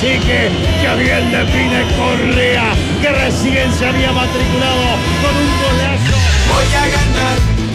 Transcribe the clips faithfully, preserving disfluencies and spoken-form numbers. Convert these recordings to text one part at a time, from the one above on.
cacique, que bien define Correa, que recién se había matriculado con un golazo. Voy a ganar.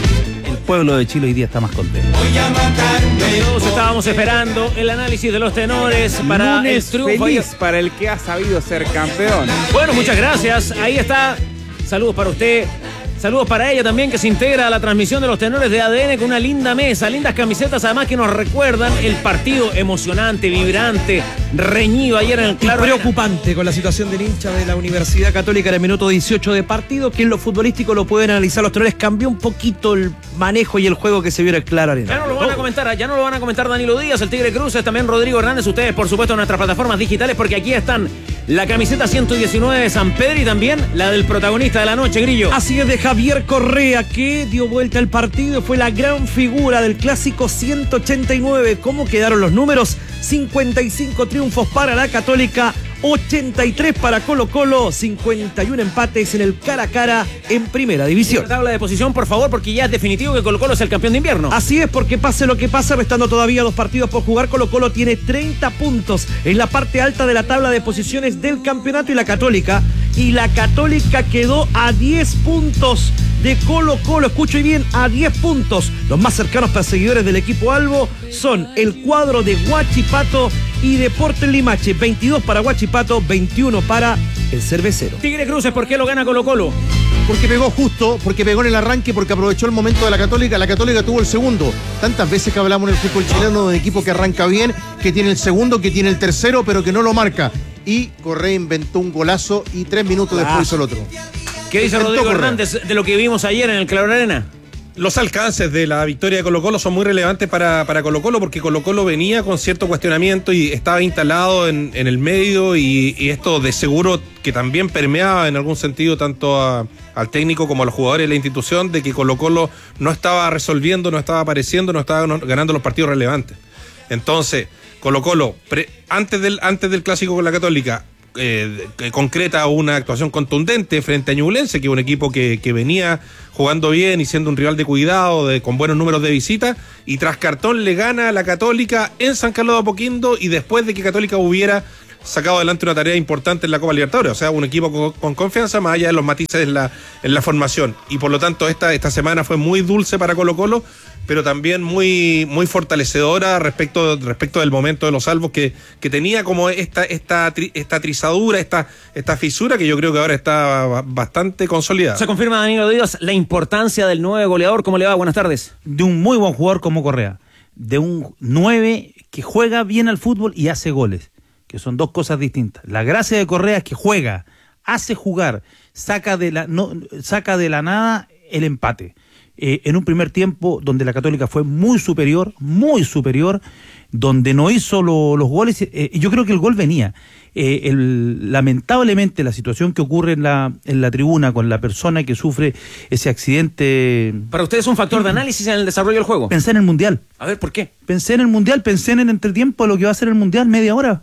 El pueblo de Chile hoy día está más contento. Voy a matarme. Todos estábamos esperando el análisis de los tenores para Lunes el triunfo. feliz para el que ha sabido ser campeón. Bueno, muchas gracias. Ahí está. Saludos para usted. Saludos para ella también, que se integra a la transmisión de los tenores de A D N con una linda mesa, lindas camisetas, además que nos recuerdan el partido emocionante, vibrante, reñido ayer en el Claro. Preocupante con la situación del hincha de la Universidad Católica en el minuto dieciocho de partido, que en lo futbolístico lo pueden analizar los tenores. Cambió un poquito el manejo y el juego que se vio en el Claro Arena. Ya no lo van a comentar, ya no lo van a comentar Danilo Díaz, el Tigre Cruces, también Rodrigo Hernández, ustedes por supuesto en nuestras plataformas digitales, porque aquí están la camiseta ciento diecinueve de San Pedro y también la del protagonista de la noche, Grillo. Así es, de Javier Correa, que dio vuelta al partido, fue la gran figura del clásico ciento ochenta y nueve. ¿Cómo quedaron los números? cincuenta y cinco triunfos para la Católica, ochenta y tres para Colo Colo, cincuenta y uno empates en el cara a cara en Primera División. La tabla de posición, por favor, porque ya es definitivo que Colo Colo es el campeón de invierno. Así es, porque pase lo que pase, restando todavía dos partidos por jugar, Colo Colo tiene treinta puntos en la parte alta de la tabla de posiciones del campeonato, y la Católica, y la Católica quedó a diez puntos de Colo Colo, escucho bien, a diez puntos. Los más cercanos perseguidores del equipo albo son el cuadro de Huachipato y Deportes Limache, veintidós para Huachipato, veintiuno para el Cervecero. Tigre Cruces, ¿por qué lo gana Colo Colo? Porque pegó justo, porque pegó en el arranque, porque aprovechó el momento de la Católica. La Católica tuvo el segundo. Tantas veces que hablamos en el fútbol chileno de un equipo que arranca bien, que tiene el segundo, que tiene el tercero, pero que no lo marca. Y Correa inventó un golazo y tres minutos después hizo el otro. ¿Qué dice Intentó Rodrigo Correa. Hernández de lo que vimos ayer en el Claro Arena? Los alcances de la victoria de Colo Colo son muy relevantes para, para Colo Colo, porque Colo Colo venía con cierto cuestionamiento y estaba instalado en, en el medio, y, y esto de seguro que también permeaba en algún sentido tanto a, al técnico como a los jugadores de la institución, de que Colo Colo no estaba resolviendo, no estaba apareciendo, no estaba ganando los partidos relevantes. Entonces, Colo Colo, pre, antes, del, antes del clásico con la Católica, Eh, que concreta una actuación contundente frente a Ñublense, que es un equipo que, que venía jugando bien y siendo un rival de cuidado, de, con buenos números de visita, y tras cartón le gana a la Católica en San Carlos de Apoquindo, y después de que Católica hubiera sacado adelante una tarea importante en la Copa Libertadores, o sea, un equipo con, con confianza, más allá de los matices en la, en la formación, y por lo tanto esta, esta semana fue muy dulce para Colo Colo, pero también muy, muy fortalecedora respecto, respecto del momento de los salvos, que, que tenía como esta, esta, esta trizadura, esta, esta fisura, que yo creo que ahora está bastante consolidada. Se confirma, Danilo Díaz, la importancia del nueve goleador. ¿Cómo le va? Buenas tardes. De un muy buen jugador como Correa, de un nueve que juega bien al fútbol y hace goles, que son dos cosas distintas. La gracia de Correa es que juega, hace jugar, saca de la, no, saca de la nada el empate. Eh, en un primer tiempo donde la Católica fue muy superior, muy superior, donde no hizo lo, los goles, eh, yo creo que el gol venía. Eh, el, lamentablemente la situación que ocurre en la, en la tribuna con la persona que sufre ese accidente... ¿Para usted es un factor de análisis en el desarrollo del juego? Pensé en el Mundial. A ver, ¿por qué? Pensé en el Mundial, pensé en el entretiempo de lo que va a ser el Mundial, media hora.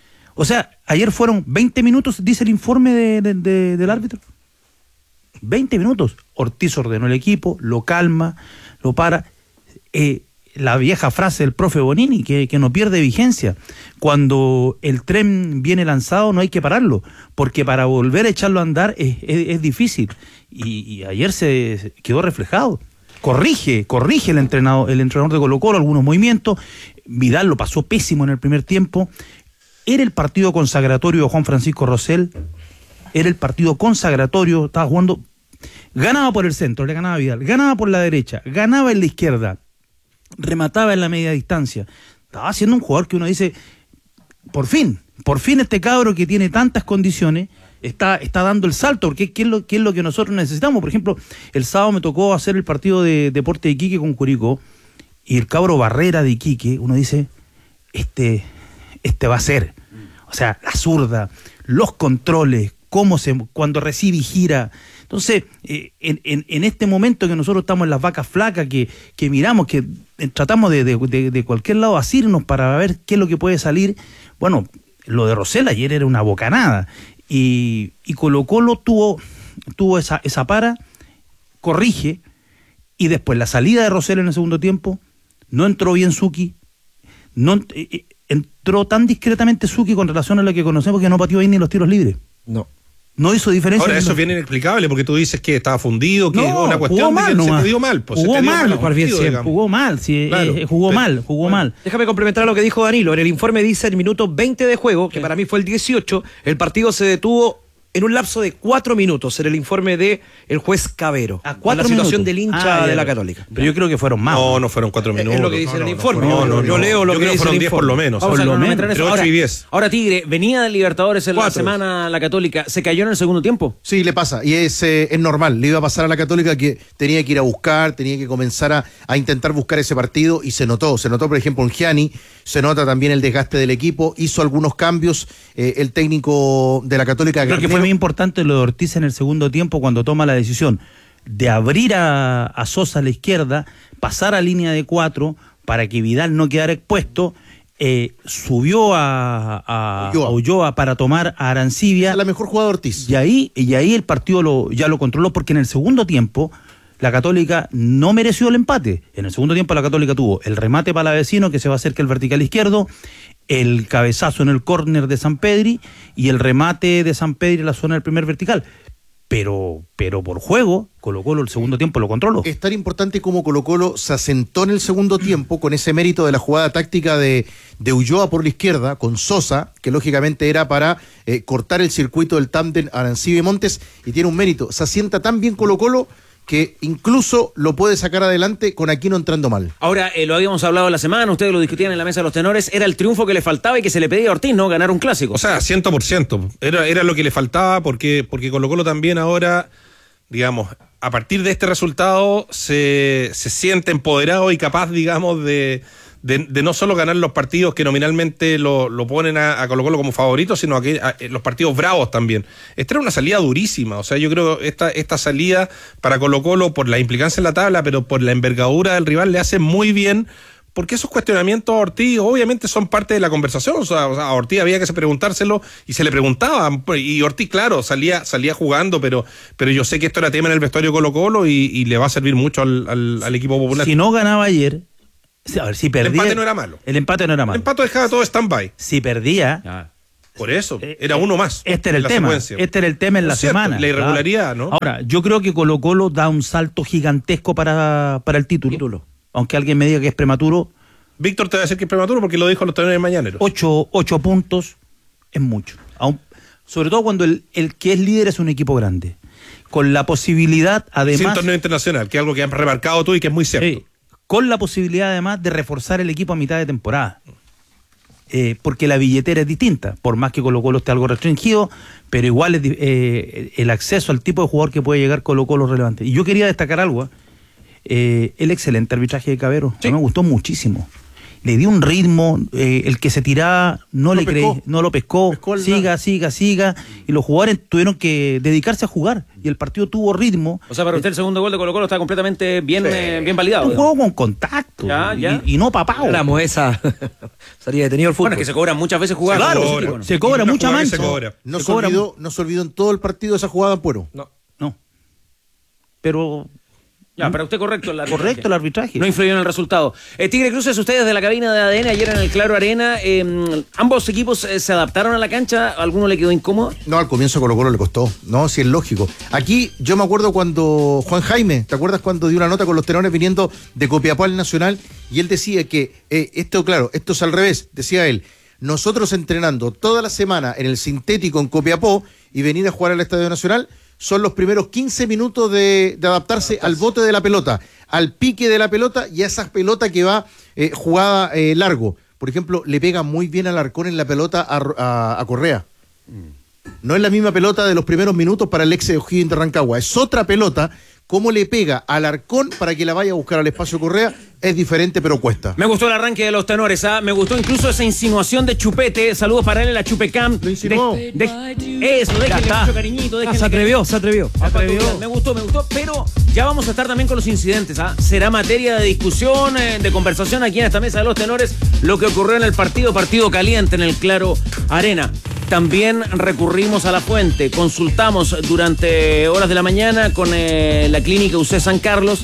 O sea, ayer fueron veinte minutos, dice el informe de, de, de, del árbitro. veinte minutos. Ortiz ordenó el equipo, lo calma, lo para. Eh, la vieja frase del profe Bonini, que, que no pierde vigencia. Cuando el tren viene lanzado no hay que pararlo, porque para volver a echarlo a andar es, es, es difícil. Y, y ayer se quedó reflejado. Corrige, corrige el entrenador, el entrenador de Colo Colo algunos movimientos. Vidal lo pasó pésimo en el primer tiempo. Era el partido consagratorio de Juan Francisco Rosell. Era el partido consagratorio, estaba jugando, ganaba por el centro, le ganaba a Vidal, ganaba por la derecha, ganaba en la izquierda, remataba en la media distancia. Estaba siendo un jugador que uno dice, por fin, por fin este cabro que tiene tantas condiciones está, está dando el salto, porque ¿qué es, lo, qué es lo que nosotros necesitamos? Por ejemplo, el sábado me tocó hacer el partido de Deportes de Iquique con Curicó, y el cabro Barrera de Iquique, uno dice, este, este va a ser, o sea, la zurda, los controles, cómo se, cuando recibe y gira. Entonces, eh, en, en, en este momento que nosotros estamos en las vacas flacas, que, que miramos, que eh, tratamos de, de, de, de cualquier lado asirnos para ver qué es lo que puede salir, bueno, lo de Rosell ayer era una bocanada, y, y Colo Colo tuvo, tuvo esa, esa para, corrige, y después la salida de Rosell en el segundo tiempo, no entró bien Suki, no, eh, entró tan discretamente Suki con relación a lo que conocemos que no pateó ahí ni los tiros libres. No. No hizo diferencia. Ahora, eso los... es bien inexplicable porque tú dices que estaba fundido, que es No, una cuestión jugó mal, de que nomás. se te dio mal. Pues, jugó se te dio mal, el partido, sí, digamos. jugó mal, sí, Claro. eh, jugó Pero- mal, jugó bueno. mal. Déjame complementar lo que dijo Danilo. En el informe dice, en el minuto veinte de juego, que para mí fue el dieciocho, el partido se detuvo en un lapso de cuatro minutos, en el informe de el juez Cabero. A Con cuatro la situación minutos. del hincha Ah, ya, de la ya. Católica. Pero yo creo que fueron más. No, no fueron cuatro Es- es minutos. lo que dice no, en el no, informe. No, no, Yo no. leo lo Yo que creo dice fueron el diez por informe. lo menos. Vamos a Por lo cronometrar menos. eso. Entre Ahora, ocho y diez. ahora, Tigre, venía de Libertadores en la Cuatro. semana la Católica, ¿se cayó en el segundo tiempo? Sí, le pasa, y es, eh, es normal, le iba a pasar a la Católica que tenía que ir a buscar, tenía que comenzar a, a intentar buscar ese partido y se notó, se notó por ejemplo en Gianni, se nota también el desgaste del equipo, hizo algunos cambios, eh, el técnico de la Católica. Creo que Garnero, fue muy importante lo de Ortiz en el segundo tiempo cuando toma la decisión de abrir a, a Sosa a la izquierda, pasar a línea de cuatro para que Vidal no quedara expuesto, eh, subió a, a, Ulloa. a Ulloa para tomar a Arancibia. es la mejor jugada de Ortiz. Y ahí, y ahí el partido lo, ya lo controló porque en el segundo tiempo la Católica no mereció el empate. En el segundo tiempo la Católica tuvo el remate para la vecino que se va a hacer que el vertical izquierdo, el cabezazo en el córner de San Pedri y el remate de San Pedri en la zona del primer vertical. Pero, pero por juego, Colo Colo el segundo tiempo lo controló. Es tan importante como Colo Colo se asentó en el segundo tiempo con ese mérito de la jugada táctica de, de Ulloa por la izquierda, con Sosa, que lógicamente era para eh, cortar el circuito del tándem Arancibia y Montes, y tiene un mérito. Se asienta tan bien Colo Colo que incluso lo puede sacar adelante con Aquino entrando mal. Ahora, eh, lo habíamos hablado la semana, ustedes lo discutían en la mesa de los tenores, era el triunfo que le faltaba y que se le pedía a Ortiz, ¿no? Ganar un clásico. O sea, cien por ciento. Era, era lo que le faltaba porque, porque Colo Colo también ahora, digamos, a partir de este resultado se, se siente empoderado y capaz, digamos, de, de, de no solo ganar los partidos que nominalmente lo, lo ponen a, a Colo Colo como favorito, sino a, que, a los partidos bravos también. Esta era una salida durísima, o sea, yo creo que esta, esta salida para Colo Colo, por la implicancia en la tabla, pero por la envergadura del rival, le hace muy bien. Porque esos cuestionamientos a Ortiz obviamente son parte de la conversación. O sea, o sea, a Ortiz había que preguntárselo y se le preguntaban. Y Ortiz, claro, salía, salía jugando, pero, pero yo sé que esto era tema en el vestuario Colo Colo y, y le va a servir mucho al, al, al equipo popular. Si no ganaba ayer, a ver, si perdía. El empate no era malo. El empate no era malo. El empate dejaba todo stand-by. Si perdía, Ya. Por eso, Eh, era uno más. este era el en la tema. secuencia. Este era el tema en No la es cierto, semana. la irregularidad, ¿no? Ahora, yo creo que Colo Colo da un salto gigantesco para, para el título. Título. Aunque alguien me diga que es prematuro, Víctor te va a decir que es prematuro porque lo dijo los tenores mañaneros. ocho, ocho puntos es mucho. Aún- sobre todo cuando el, el que es líder es un equipo grande. Con la posibilidad, Sin además. torneo internacional, que es algo que has remarcado tú y que es muy cierto. Sí, con la posibilidad además de reforzar el equipo a mitad de temporada. Eh, porque la billetera es distinta, por más que Colo Colo esté algo restringido, pero igual es, di- eh, el acceso al tipo de jugador que puede llegar Colo Colo es relevante. Y yo quería destacar algo, eh, el excelente arbitraje de Cabero, Sí. a mí me gustó muchísimo. Le dio un ritmo, eh, el que se tiraba no, No le pescó. creí, no lo pescó, Pescó el siga, nada. siga, siga, y los jugadores tuvieron que dedicarse a jugar, y el partido tuvo ritmo. O sea, para usted el segundo gol de Colo Colo está completamente bien, eh, bien validado. Un digamos. juego con contacto, Ya, y- ya. Y, no papao. Éramos esa. Sería detenido el fútbol. Bueno, es que se cobran muchas veces jugar. Claro, Sí, se, bueno. se cobra Y una mucha jugada que mancha. se cobra. No Se se, cobra olvidó, no se olvidó en todo el partido esa jugada en Puero. No. No. Pero Ya, para usted correcto el arbitraje. correcto el arbitraje. No influyó en el resultado. Eh, Tigre Cruces, ustedes de la cabina de A D N ayer en el Claro Arena, eh, ambos equipos eh, se adaptaron a la cancha, ¿a alguno le quedó incómodo? No, al comienzo Colo Colo le costó. No, si es lógico. Aquí yo me acuerdo cuando Juan Jaime, ¿te acuerdas cuando dio una nota con los tenores viniendo de Copiapó al Nacional? Y él decía que, eh, esto claro, esto es al revés, decía él, nosotros entrenando toda la semana en el sintético en Copiapó y venir a jugar al Estadio Nacional, son los primeros quince minutos de, de adaptarse al bote de la pelota, al pique de la pelota y a esa pelota que va eh, jugada eh, largo. Por ejemplo, le pega muy bien al Arcón en la pelota a, a- a Correa. No es la misma pelota de los primeros minutos para el ex de O'Higgins de Rancagua. Es otra pelota. Cómo le pega al Arcón para que la vaya a buscar al espacio Correa es diferente, pero cuesta. Me gustó el arranque de los tenores, ¿ah? Me gustó incluso esa insinuación de Chupete. Saludos para él en la Chupecam. Lo insinuó. De- de- eso, déjenle está. mucho cariñito. Ah, déjenle se atrevió, se atrevió. Se atrevió. Me gustó, me gustó, pero ya vamos a estar también con los incidentes, ¿ah? Será materia de discusión, eh, de conversación aquí en esta mesa de los tenores, lo que ocurrió en el partido, partido caliente en el Claro Arena. También recurrimos a la fuente, consultamos durante horas de la mañana con eh, la clínica U C San Carlos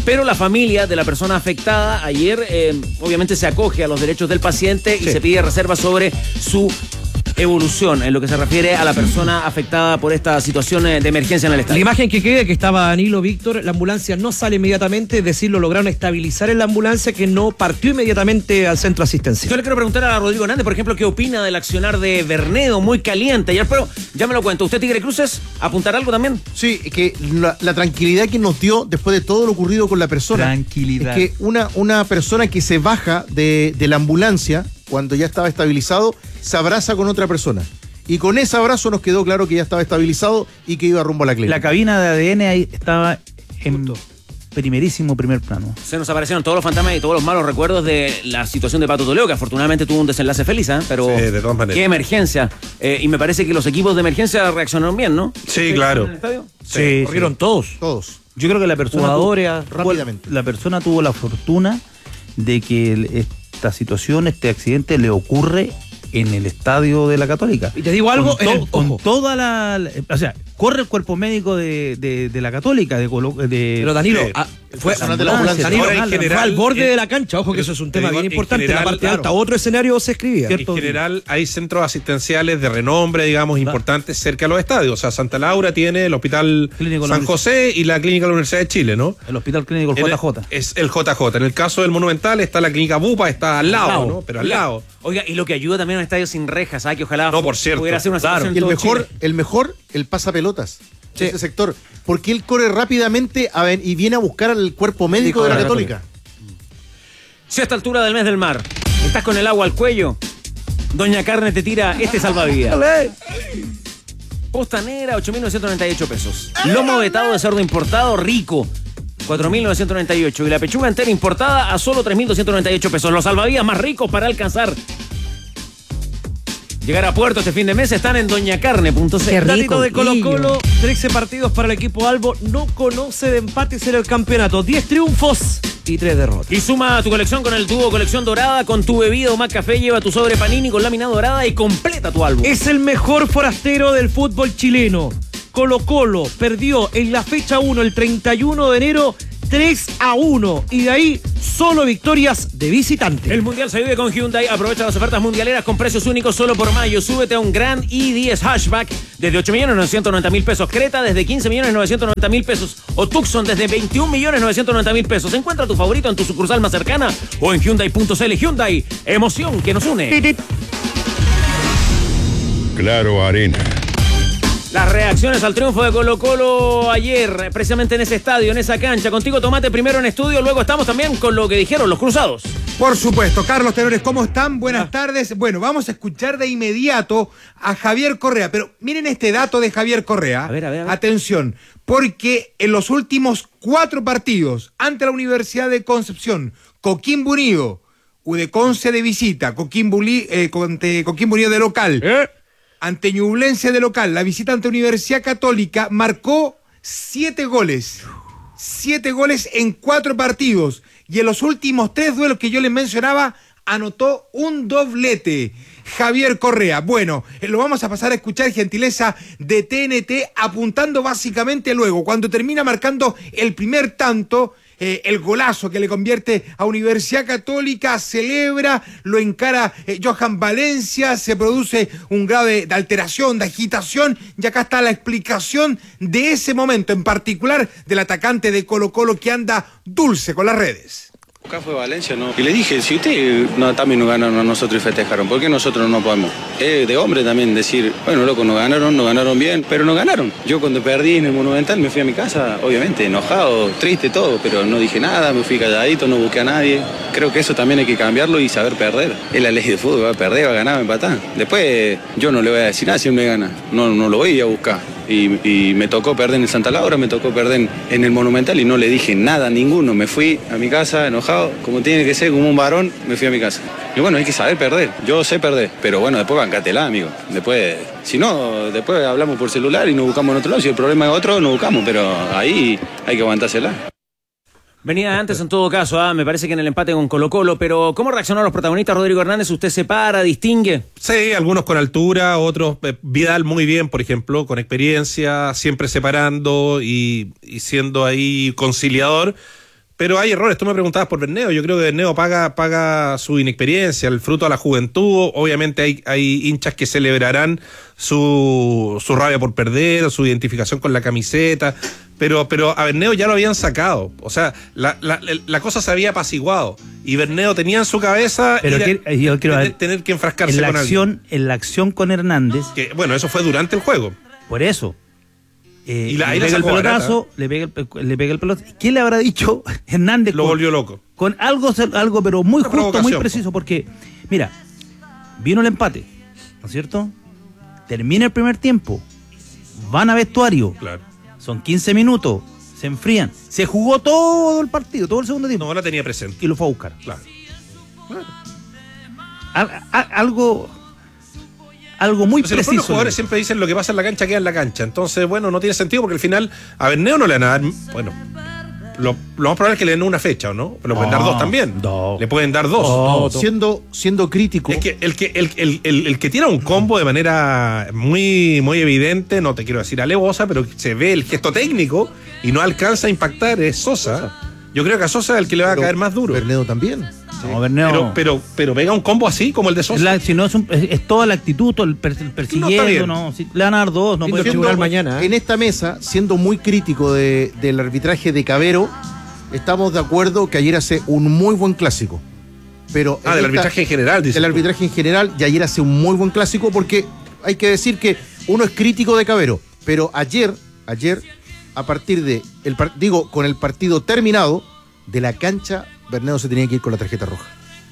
Pero la familia de la persona afectada ayer eh, obviamente se acoge a los derechos del paciente y Sí. se pide reserva sobre su evolución en lo que se refiere a la persona afectada por esta situación eh, de emergencia en el La estadio. imagen que queda, que estaba Danilo, Víctor, la ambulancia no sale inmediatamente, es decir, lo lograron estabilizar en la ambulancia que no partió inmediatamente al centro Yo asistencial. le quiero preguntar a Rodrigo Hernández, por ejemplo, qué opina del accionar de Bernedo, muy caliente ayer, pero ya me lo cuento. ¿Usted, Tigre Cruces, apuntar algo también? Sí, que la, la tranquilidad que nos dio después de todo lo ocurrido con la persona. Tranquilidad. Es que una, una persona que se baja de, de la ambulancia, cuando ya estaba estabilizado, se abraza con otra persona. Y con ese abrazo nos quedó claro que ya estaba estabilizado y que iba rumbo a la clínica. La cabina de A D N ahí estaba en primerísimo primer plano. Se nos aparecieron todos los fantasmas y todos los malos recuerdos de la situación de Pato Toledo, que afortunadamente tuvo un desenlace feliz, ¿eh? Pero Sí, de todas maneras. qué emergencia. Eh, y me parece que los equipos de emergencia reaccionaron bien, ¿no? Sí, claro. ¿En el estadio? Sí, Corrieron todos. Todos. Yo creo que la persona Jugadores, tuvo- rápidamente. la persona tuvo la fortuna de que el- esta situación, este accidente le ocurre en el estadio de la Católica. Y te digo algo, con, en to- el- con ojo. toda la, la- o sea, corre el cuerpo médico de, de, de la Católica, de, Colo- de Pero Danilo, Sí. ah, fue, personal de la ambulancia. Danilo, Ahora, en fue general, al borde en- de la cancha. Ojo que eso es un te tema digo, bien en importante. general, la parte claro. alta, otro escenario se escribía. Cierto. En general hay centros asistenciales de renombre, digamos, importantes cerca de los estadios. O sea, Santa Laura tiene el Hospital Clínico de la San José y la Clínica de la Universidad de Chile, ¿no? el Hospital Clínico el En el- J J. Es el J J. En el caso del Monumental está la Clínica Bupa, está al lado, lado. ¿no? Pero al Oiga, lado. Oiga, y lo que ayuda también a un estadio sin rejas, ¿sabes? Que ojalá No, por cierto. pudiera ser una Claro. situación Y el en todo mejor, Chile. el mejor, el pasapelotas. Ese sector. Porque él corre rápidamente a ven- y viene a buscar al cuerpo médico de la Católica. Si a esta altura del mes del mar estás con el agua al cuello, Doña Carne te tira este salvavidas. Postanera, ocho mil novecientos noventa y ocho pesos. Lomo vetado de cerdo importado, rico, cuatro mil novecientos noventa y ocho. Y la pechuga entera importada a solo tres mil doscientos noventa y ocho pesos. Los salvavidas más ricos para alcanzar llegar a puerto este fin de mes están en doñacarne punto c Qué l. Datito de Colo rico, Colo, trece partidos para el equipo Albo, no conoce de empates en el campeonato, diez triunfos y tres derrotas. Y suma tu colección con el tubo colección dorada, con tu bebida o más café, lleva tu sobre panini con lámina dorada y completa tu álbum. Es el mejor forastero del fútbol chileno. Colo Colo perdió en la fecha uno, el treinta y uno de enero, tres a uno. Y de ahí solo victorias de visitante. El Mundial se vive con Hyundai. Aprovecha las ofertas mundialeras con precios únicos solo por mayo. Súbete a un Grand i diez Hatchback desde ocho millones novecientos noventa mil pesos. Creta desde quince millones novecientos noventa mil pesos. O Tucson desde veintiún millones novecientos noventa mil pesos. Encuentra tu favorito en tu sucursal más cercana o en Hyundai punto c l. Hyundai, emoción que nos une. Claro, Arena. Las reacciones al triunfo de Colo Colo ayer, precisamente en ese estadio, en esa cancha. Contigo, Tomate, primero en estudio, luego estamos también con lo que dijeron los cruzados. Por supuesto. Carlos Tenores, ¿cómo están? Buenas tardes. Bueno, vamos a escuchar de inmediato a Javier Correa. Pero miren este dato de Javier Correa. A ver, a ver, a ver. Atención, porque en los últimos cuatro partidos ante la Universidad de Concepción, Coquimbo Unido, Udeconce de visita, Coquimbo, Uni- eh, conte- Coquimbo Unido de local, ante Ñublense de local, la visita ante Universidad Católica, marcó siete goles. Siete goles en cuatro partidos. Y en los últimos tres duelos que yo les mencionaba, anotó un doblete. Javier Correa. Bueno, eh, lo vamos a pasar a escuchar, gentileza de T N T, apuntando básicamente luego, cuando termina marcando el primer tanto, eh, el golazo que le convierte a Universidad Católica, celebra, lo encara eh, Johan Valencia, se produce un grado de, de alteración, de agitación, y acá está la explicación de ese momento, en particular del atacante de Colo Colo que anda dulce con las redes. Acá fue Valencia, ¿no? Y le dije, si ustedes no, también nos ganaron a nosotros y festejaron, ¿por qué nosotros no podemos? Es de hombre también decir, bueno, loco, nos ganaron, nos ganaron bien, pero nos ganaron. Yo cuando perdí en el Monumental me fui a mi casa, obviamente, enojado, triste, todo, pero no dije nada, me fui calladito, no busqué a nadie. Creo que eso también hay que cambiarlo y saber perder. Es la ley de fútbol, va a perder, va a ganar, va a empatar. Después yo no le voy a decir nada si él me gana, no, no lo voy a ir a buscar. Y, y me tocó perder en el Santa Laura, me tocó perder en el Monumental y no le dije nada a ninguno. Me fui a mi casa enojado, como tiene que ser, como un varón, me fui a mi casa. Y bueno, hay que saber perder. Yo sé perder, pero bueno, después bancatela, amigo. Después, si no, después hablamos por celular y nos buscamos en otro lado. Si el problema es otro, nos buscamos, pero ahí hay que aguantársela. Venía antes en todo caso, ah, me parece que en el empate con Colo Colo, pero ¿cómo reaccionaron los protagonistas? Rodrigo Hernández, ¿usted separa, distingue? Sí, algunos con altura, otros, eh, Vidal muy bien, por ejemplo, con experiencia, siempre separando y, y siendo ahí conciliador. Pero hay errores. Tú me preguntabas por Berneo. Yo creo que Berneo paga, paga su inexperiencia, el fruto a la juventud. Obviamente hay, hay hinchas que celebrarán su, su rabia por perder, su identificación con la camiseta. Pero, pero a Berneo ya lo habían sacado. O sea, la, la, la cosa se había apaciguado. Y Berneo tenía en su cabeza pero ir a, que, yo quiero tener, ver, tener que enfrascarse en la con acción, alguien. En la acción con Hernández. Que, bueno, eso fue durante el juego. Por eso. Eh, Y la- ahí le la pega el sacó pelotazo, le pega el, le pega el pelotazo. ¿Qué le habrá dicho Hernández? Lo con, volvió loco. Con algo, algo pero muy Una justo, muy provocación, preciso, porque, mira, vino el empate, ¿no es cierto? Termina el primer tiempo, van a vestuario, Claro. son quince minutos, se enfrían, se jugó todo el partido, todo el segundo tiempo, No la tenía presente. y lo fue a buscar. Claro. Al- a- algo, algo muy Entonces, los propios preciso. jugadores siempre dicen lo que pasa en la cancha queda en la cancha. Entonces, bueno, no tiene sentido porque al final a Berneo no le van a dar. Bueno, lo, lo más probable es que le den una fecha, ¿o no? Pero le pueden dar No, dos también. dos. Le pueden dar dos. Oh, No, siendo, siendo crítico. Es que el que, el, el, el, el que tira un combo de manera muy, muy evidente, no te quiero decir alevosa, pero se ve el gesto técnico y no alcanza a impactar, es Sosa. Yo creo que a Sosa es el que le va a Pero caer más duro. Berneo también. No, Berneo- Pero, pero, pero pega un combo así como el de es, Sosa. la- si no es, un- es- es toda la actitud, todo el, per- el persiguiendo, bien. no, si le van a dar dos, no Lindo puede tribunal jugar. mañana, ¿eh? En esta mesa, siendo muy crítico de- del arbitraje de Cabero, estamos de acuerdo que ayer hace un muy buen clásico. Pero Ah, en del esta- arbitraje en general, dice. Del arbitraje en general, y ayer hace un muy buen clásico porque hay que decir que uno es crítico de Cabero, pero ayer, ayer, a partir de, el, par- digo, con el partido terminado, de la cancha, Berneo se tenía que ir con la tarjeta roja.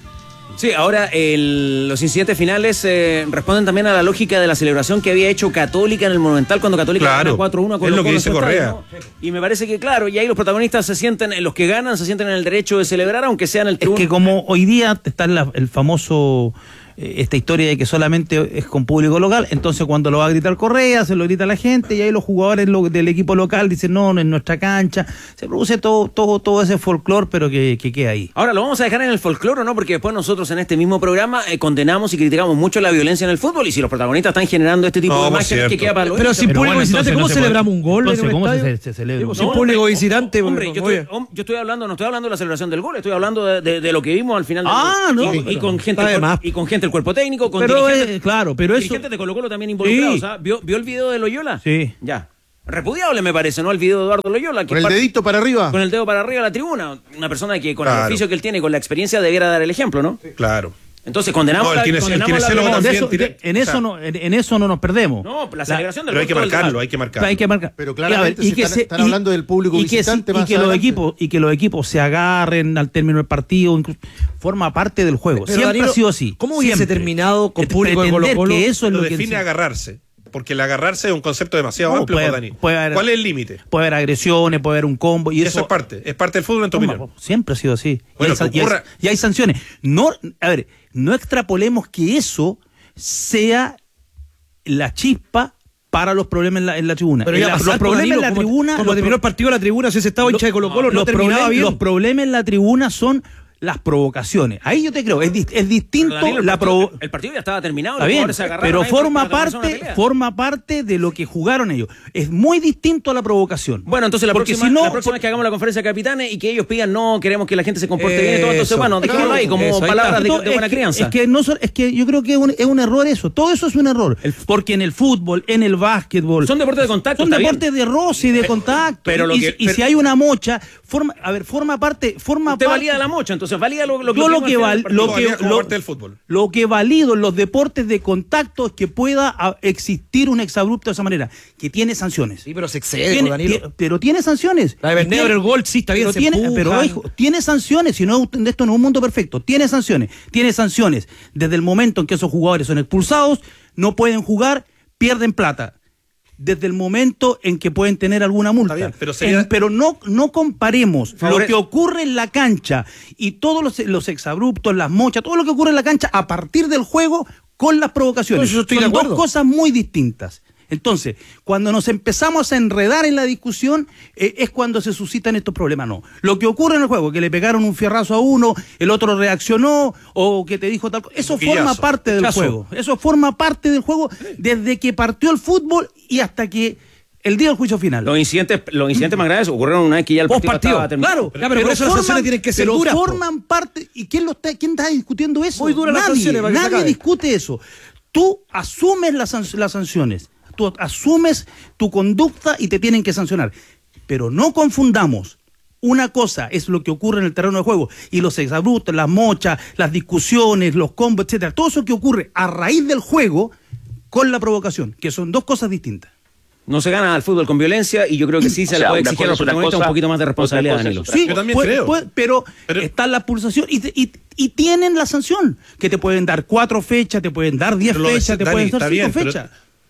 Sí, ahora el- los incidentes finales eh, responden también a la lógica de la celebración que había hecho Católica en el Monumental cuando Católica Claro, gana cuatro uno con es lo Colo-Colo que en dice su estadio, Correa. ¿no? Y me parece que, claro, y ahí los protagonistas se sienten, eh, los que ganan se sienten en el derecho de celebrar, aunque sea en el Es tribuno. que como hoy día está la- el famoso, eh, esta historia de que solamente es con público local, entonces cuando lo va a gritar Correa, se lo grita la gente, y ahí los jugadores lo- del equipo local dicen, no, no es nuestra cancha, se produce todo, todo, todo ese folclore, pero que, que queda ahí. Ahora, ¿lo vamos a dejar en el folclore o no? Porque después nosotros en este mismo programa eh, condenamos y criticamos mucho la violencia en el fútbol, y si los protagonistas están generando este tipo No, de por imágenes, cierto. ¿qué queda para los Pero hinchas? sin Pero público bueno, visitante, entonces ¿cómo no se puede- celebramos un gol entonces, en un ¿cómo se- estadio? se celebra un Digo, gol? sin No, público hombre, visitante. Hombre, pues, yo oye. estoy, hom- yo estoy hablando, no estoy hablando de la celebración del gol, estoy hablando de, de- de lo que vimos al final del Ah, gol. no, Y, y pero- con gente está de más. y con gente del cuerpo técnico, con Pero, dirigentes, eh, claro, pero eso... dirigentes de Colo-Colo también involucrados. Sí. ¿ah? ¿Vio, ¿Vio el video de Loyola? Sí. Ya. Repudiable me parece, ¿no? El video de Eduardo Loyola. que Con el parte- dedito para arriba. Con el dedo para arriba a la tribuna. Una persona que con el Claro. oficio que él tiene, con la experiencia, debiera dar el ejemplo, ¿no? Claro. Entonces condenamos No, el la, kines- el condenamos kinesiólogo la No, de también eso- tira- de- en, o eso sea, no, en, en eso no nos perdemos. No, la celebración del Pero hay gol que todo el marcarlo, debate. hay que marcarlo. Hay que marcar. Pero Y a claramente ver, y si que están- se- están y- hablando del público y que, visitante y más que los adelante. equipos y que los equipos se agarren al término del partido, incluso, forma parte del juego. Pero, Siempre Danilo, ha sido así. ¿cómo hubiese siempre. terminado con Et- público de pretender Colo-Colo? que eso es Lo lo que define agarrarse. Porque el agarrarse es un concepto demasiado No, amplio, puede- Dani. puede haber- ¿Cuál es el límite? puede haber agresiones, puede haber un combo y Y eso, eso, es parte, es parte del fútbol en tu Toma, opinión. siempre ha sido así. Bueno, y, hay, san- que y hay- ocurra- y hay sanciones. No, a ver, no extrapolemos que eso sea la chispa para los problemas en la, en la tribuna. Pero En ya la- pasar, los problemas Danilo, en la como- tribuna, Cuando los terminó pro- el partido de la tribuna, si ese estado hincha de Colo-Colo no los, terminaba problemas, bien. los problemas en la tribuna son las provocaciones. Ahí yo te creo, es, dis- es distinto Pero, Danilo, el la partido- provo- el partido ya estaba terminado. Está los bien, jugadores se agarraron pero ahí forma para terminar una parte, pelea. forma parte de lo que jugaron ellos. Es muy distinto a la provocación. Bueno, entonces la Porque próxima, si no- la próxima vez que hagamos la conferencia de capitanes y que ellos pidan no, queremos que la gente se comporte bien y todo, entonces Eso. bueno, dejémoslo Claro, ahí como eso, ahí palabras de, No, de es buena que- crianza. Es que, no, son- es que yo creo que es un, es un error eso. Todo eso es un error. Porque en el fútbol, en el básquetbol. Son deportes de contacto, Son está deportes de roce y de contacto. pero lo y, que- y pero- si hay una mocha, forma, a ver, forma parte. Forma Usted parte- valida la mocha, entonces valida lo, lo Yo lo vimos que al final val- del partido. lo que- Valía como lo- parte del fútbol. Lo que valido en los deportes de contacto es que pueda ah, existir un exabrupto de esa manera, que tiene sanciones. Sí, pero se excede, Tiene- Danilo. tie- pero tiene sanciones. La de Berneo Tiene- en el gol, sí, está bien, pero se tiene, empujan. pero hijo, tiene sanciones, si no, esto no es un mundo perfecto, tiene sanciones, tiene sanciones. Desde el momento en que esos jugadores son expulsados, no pueden jugar, pierden plata. Desde el momento en que pueden tener alguna multa. Está bien, pero sería- En- pero no, no comparemos Favore- lo que ocurre en la cancha y todos los, los exabruptos, las mochas, todo lo que ocurre en la cancha a partir del juego con las provocaciones. No, yo estoy Son de acuerdo. dos cosas muy distintas. Entonces, cuando nos empezamos a enredar en la discusión, eh, es cuando se suscitan estos problemas. No. Lo que ocurre en el juego, que le pegaron un fierrazo a uno, el otro reaccionó, o que te dijo tal cosa, eso Buquillazo. forma parte del Chazo. juego. Eso forma parte del juego desde que partió el fútbol y hasta que el día del juicio final. Los incidentes, los incidentes más graves ocurrieron una vez que ya el Post partido, partido, estaba terminado. claro. Ya, pero por eso las sanciones tienen que ser pero duras, po. forman parte. ¿Y quién, lo está, quién está discutiendo eso? Muy duras las Nadie, sanciones para que se nadie acabe. discute eso. Tú asumes las, san- las sanciones, tú asumes tu conducta y te tienen que sancionar. Pero no confundamos. Una cosa es lo que ocurre en el terreno de juego y los exabruptos, las mochas, las discusiones, los combos, etcétera. Todo eso que ocurre a raíz del juego con la provocación, que son dos cosas distintas. No se gana al fútbol con violencia y yo creo que sí se O le sea, puede una exigir a los cosa es una protagonistas cosa, un poquito más de responsabilidad, otra cosa es Danilo. otra. Sí, Yo también puede- creo. puede- pero, Pero- está la pulsación y, te- y, y tienen la sanción, que te pueden dar cuatro fechas, te pueden dar diez Pero lo de- fechas, te Dani, pueden está dar cinco bien, pero- fechas.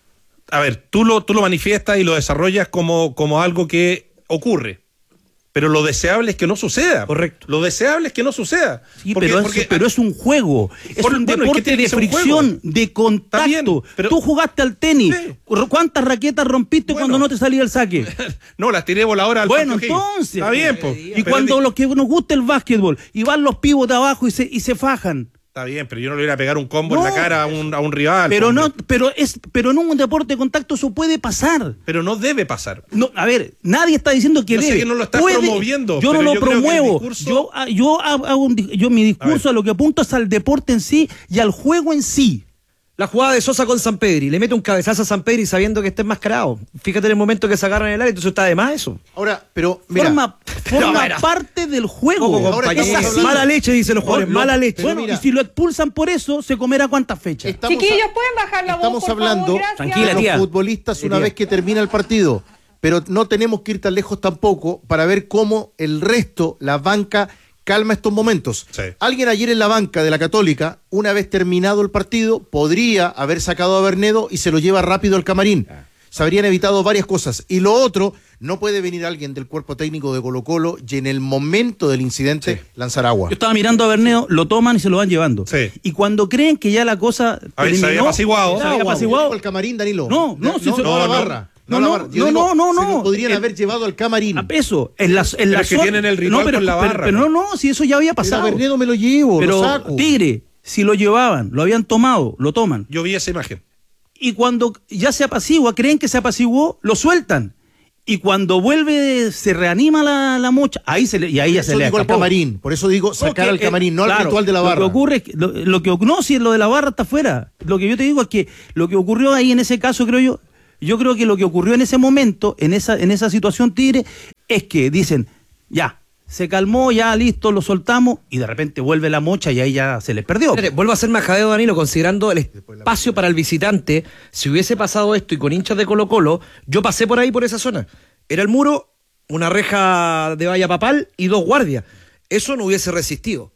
A ver, tú lo, tú lo manifiestas y lo desarrollas como, como algo que ocurre. Pero lo deseable es que no suceda. Correcto. Lo deseable es que no suceda. Sí, Porque- pero, es, porque- pero es un juego, es Por- un bueno, ¿y qué deporte tiene de que ser un fricción, juego? de contacto. Está bien, pero- Tú jugaste al tenis, Sí. ¿cuántas raquetas rompiste Bueno. cuando no te salía el saque? No, las tiré voladora al Bueno, parque hockey. entonces. Está bien, po. Y Pero cuando di- los que nos gusta el básquetbol y van los pibos de abajo y se, y se fajan. Está bien, pero yo no le voy a pegar un combo en No. la cara a un, a un rival. Pero hombre. no, pero es, pero en un deporte de contacto eso puede pasar. Pero no debe pasar. No, a ver, nadie está diciendo que Yo sé debe. que no lo estás Puede- promoviendo, Yo no pero lo yo creo que el promuevo. discurso- Yo, ah, yo hago un di- yo mi discurso a, lo que apunto es al deporte en sí y al juego en sí. La jugada de Sosa con Sampedri. Le mete un cabezazo a Sampedri sabiendo que está enmascarado. Fíjate en el momento que se agarran en el área, entonces está de más eso. Ahora, pero mira, Forma, forma mira. parte del juego. Poco, Ahora compañero. estamos hablando- Mala leche, dicen los jugadores. Bueno, Mala leche. pero Bueno, mira. y si lo expulsan por eso, se comerá cuántas fechas. estamos, Chiquillos, ¿pueden bajar la voz, estamos por hablando favor? Gracias. Tranquila, de los tía. futbolistas una Tía. vez que termina el partido. Pero no tenemos que ir tan lejos tampoco para ver cómo el resto, la banca, calma estos momentos. Sí. Alguien ayer en la banca de la Católica, una vez terminado el partido, podría haber sacado a Bernedo y se lo lleva rápido al camarín. Se habrían evitado varias cosas. Y lo otro, no puede venir alguien del cuerpo técnico de Colo-Colo y en el momento del incidente lanzar agua. Yo estaba mirando a Berneo, lo toman y se lo van llevando. Sí. Y cuando creen que ya la cosa A ver, se había apaciguado. se había Agua, apaciguado. al camarín, Danilo. No, no, si se- no, la no, barra. no, la no, barra. Yo no, digo, no, no, se lo no. podrían El- haber llevado al camarín. A peso, en la, en Pero la es que zona- tienen el ritual pero, con la pero- barra, pero ¿no? no, no, si eso ya había Pero a pasado. Bernedo me lo llevo, Pero, lo saco. Tigre, si lo llevaban, lo habían tomado, lo toman. Yo vi esa imagen. Y cuando ya se apacigua, creen que se apaciguó, lo sueltan. Y cuando vuelve, se reanima la, la mocha, ahí se le, y ahí ya Por se eso le digo al escapó. camarín, por eso digo sacar Porque, al eh, camarín, no al claro, ritual de la barra. Lo que ocurre es que, lo, lo que no, si lo de la barra está afuera. Lo que yo te digo es que lo que ocurrió ahí en ese caso, creo yo, yo creo que lo que ocurrió en ese momento, en esa, en esa situación, Tigre, es que dicen, ya, se calmó, ya listo, lo soltamos, y de repente vuelve la mocha y ahí ya se les perdió. Espérate, vuelvo a ser majadeo, Danilo, considerando el espacio para el visitante. Si hubiese pasado esto y con hinchas de Colo Colo, yo pasé por ahí, por esa zona. Era el muro, una reja de valla papal y dos guardias. Eso no hubiese resistido.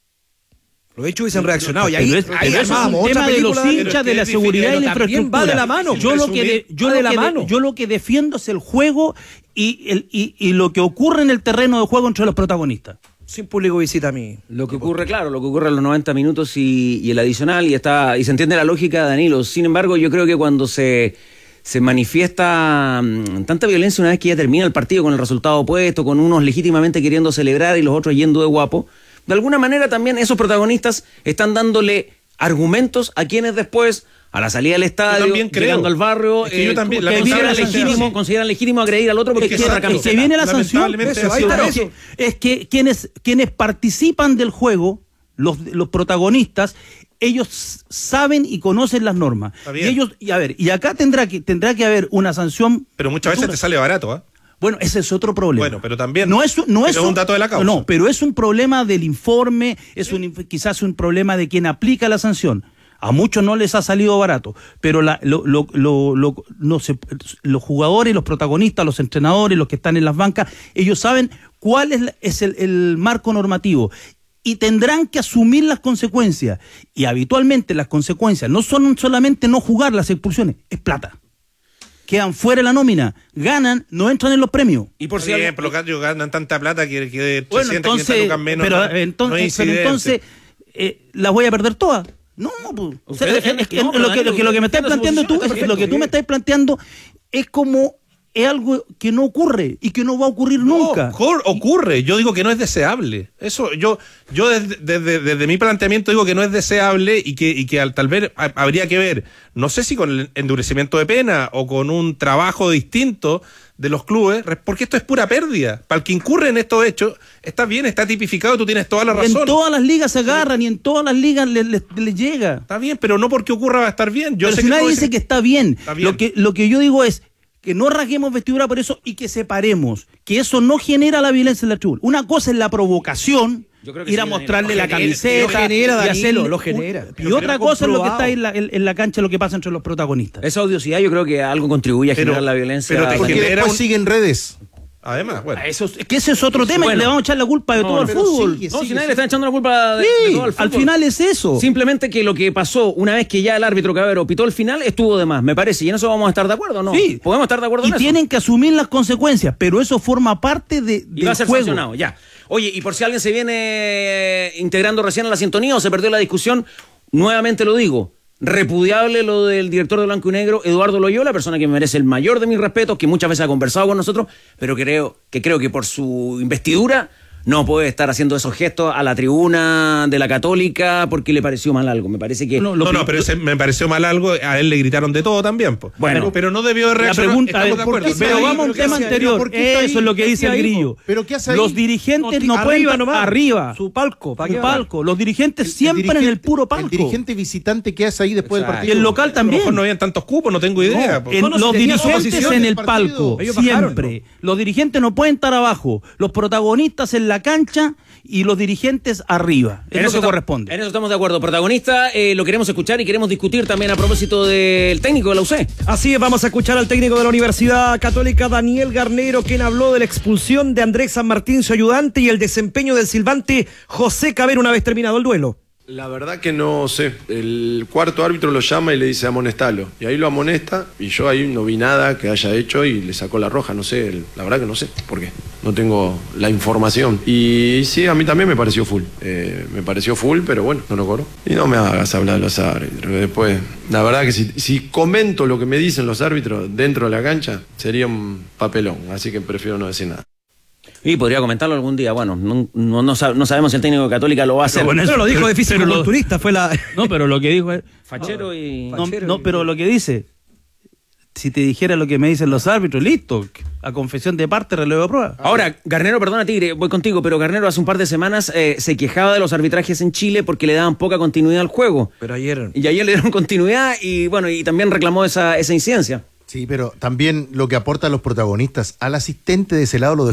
Los hechos hubiesen reaccionado. Y ahí, Pero es, ahí pero eso es armábamos un otra tema de los película. hinchas, pero de es la que seguridad y pero la también infraestructura. va de la mano. Yo lo que, de- yo Va lo de la que de- mano. yo lo que defiendo es el juego y, el, y, y lo que ocurre en el terreno de juego entre los protagonistas. Sin público visita a mí. Lo que ocurre, claro, lo que ocurre en los noventa minutos y, y el adicional, y está y se entiende la lógica de Danilo. Sin embargo, yo creo que cuando se, se manifiesta mm, tanta violencia una vez que ya termina el partido con el resultado opuesto, con unos legítimamente queriendo celebrar y los otros yendo de guapo, de alguna manera también esos protagonistas están dándole argumentos a quienes después, a la salida del estadio, también creo. llegando al barrio, Es que yo también, que consideran lamentablemente, legítimo, sí. consideran legítimo agredir al otro porque Es que quiere la exacto. Es que camiseta. viene la sanción. Lamentablemente Eso, así ahí está, es. es que- es que quienes, quienes participan del juego, los, los protagonistas, ellos saben y conocen las normas. Está Y bien. ellos, y a ver, y acá tendrá que, tendrá que haber una sanción. Pero muchas veces dura. te sale barato, ¿ah? Bueno, ese es otro problema. Bueno, pero también- No es, un- no pero es es un dato de la causa. No, pero es un problema del informe, es un, inf- quizás un problema de quien aplica la sanción. A muchos no les ha salido barato, pero la, lo, lo, lo, lo- no se- los jugadores, los protagonistas, los entrenadores, los que están en las bancas, ellos saben cuál es, la- es el, el marco normativo y tendrán que asumir las consecuencias. Y habitualmente las consecuencias no son solamente no jugar las expulsiones, es plata. Quedan fuera de la nómina, ganan, no entran en los premios. Y por Por si ejemplo, los gallos ganan tanta plata que, que Bueno, trescientas, entonces, quinientas lucas menos. pero, no- eh, entonces, no es pero incidente. entonces eh, las voy a perder todas. No, pues, o sea, Usted es- defiende es que que no, lo, que, pero lo que lo que me estás defiende su planteando tú, posición, es- está lo que tú perfecto, me estás planteando es como es algo que no ocurre y que no va a ocurrir nunca. No, ocur- ocurre, yo digo que no es deseable. Eso, yo, yo desde, desde, desde mi planteamiento digo que no es deseable y que, y que al, tal vez ha- habría que ver, no sé si con el endurecimiento de pena o con un trabajo distinto de los clubes, porque esto es pura pérdida. Para el que incurre en estos hechos, está bien, está tipificado, tú tienes toda la razón. En todas las ligas se agarran y en todas las ligas les le, le llega. Está bien, pero no porque ocurra va a estar bien. Yo Pero sé si que nadie puede dice ser- que está bien. Está bien. Lo que, lo que yo digo es que no rasguemos vestidura por eso y que separemos, que eso no genera la violencia en la tribuna. Una cosa es la provocación, Yo creo que ir a sí, mostrarle Danilo. la Lo genera, camiseta, lo genera, y Danilo, hacerle lo un- genera. Y Pero otra creo cosa es lo que comprobado. está ahí en la, en, en la cancha, lo que pasa entre los protagonistas. Esa odiosidad yo creo que algo contribuye a Pero- generar la violencia. pero te Porque genera después un- siguen redes. Además, bueno. Eso, es que ese es otro tema Bueno. y le vamos a echar la culpa de No, todo al pero fútbol. sigue, No, si sigue, nadie le sigue. está echando la culpa de, de Sí, todo al al fútbol. final es eso. Simplemente que lo que pasó una vez que ya el árbitro Cabero pitó el final estuvo de más, me parece. Y en eso vamos a estar de acuerdo, ¿no? Sí. Podemos estar de acuerdo Y en eso. tienen que asumir las consecuencias, pero eso forma parte de, Y del va a ser juego. sancionado, ya. Oye, y por si alguien se viene eh, integrando recién a la sintonía o se perdió la discusión, nuevamente lo digo. Repudiable lo del director de Blanco y Negro, Eduardo Loyola, persona que me merece el mayor de mis respetos, que muchas veces ha conversado con nosotros, pero creo que creo que por su investidura no puede estar haciendo esos gestos a la tribuna de la Católica porque le pareció mal algo. Me parece que... No, lo no, que- no, pero ese me pareció mal algo. A él le gritaron de todo también. Po. Bueno. pero, pero no debió de La reaccionar. pregunta Estamos es, de ¿por acuerdo. qué? Pero ahí? vamos a un ¿Pero qué tema hace ahí? anterior. ¿Por qué está ahí? Eso es lo que ¿Qué dice el hace ahí, grillo. po? ¿Pero qué hace ahí? Los dirigentes No, no, arriba pueden estar nomás. arriba. Su palco, ¿para Su qué va? palco. Los dirigentes El- el siempre en el dirigente- puro palco. El dirigente visitante que hace ahí después Exacto. del partido. Y el local A lo también. mejor no habían tantos cupos, no tengo idea. po. En- No, no, si los tenía dirigentes oposición en del el partido. palco, Ellos bajaron, siempre. Los dirigentes no pueden estar abajo. Los protagonistas en la cancha y los dirigentes arriba. Es En lo eso que está- corresponde. En eso estamos de acuerdo. Protagonista, eh, lo queremos escuchar y queremos discutir también a propósito del técnico de la U C. Así es, vamos a escuchar al técnico de la Universidad Católica, Daniel Garnero, quien habló de la expulsión de Andrés San Martín, su ayudante, y el desempeño del silbante José Cabero una vez terminado el duelo. La verdad que no sé. El cuarto árbitro lo llama y le dice amonestalo. Y ahí lo amonesta y yo ahí no vi nada que haya hecho y le sacó la roja. No sé, el- la verdad que no sé por qué. No tengo la información. Y sí, a mí también me pareció full. Eh, me pareció full, pero bueno, no lo cobro. Y no me hagas hablar de los árbitros. Después, la verdad que si, si comento lo que me dicen los árbitros dentro de la cancha, sería un papelón. Así que prefiero no decir nada. Y podría comentarlo algún día. Bueno, no, no, no sab- no sabemos si el técnico de Católica lo va a hacer. bueno, Pero lo dijo de pero lo- físico-culturista, fue la... No, pero lo que dijo es. Fachero y... No, Fachero no, y- pero lo que dice. Si te dijera lo que me dicen los árbitros, listo. A confesión de parte, relevo de prueba. Ahora, Garnero, perdona Tigre, voy contigo, pero Garnero hace un par de semanas eh, se quejaba de los arbitrajes en Chile porque le daban poca continuidad al juego. Pero ayer... Y ayer le dieron continuidad y bueno, y también reclamó esa, esa incidencia. Sí, pero también lo que aportan los protagonistas al asistente de ese lado lo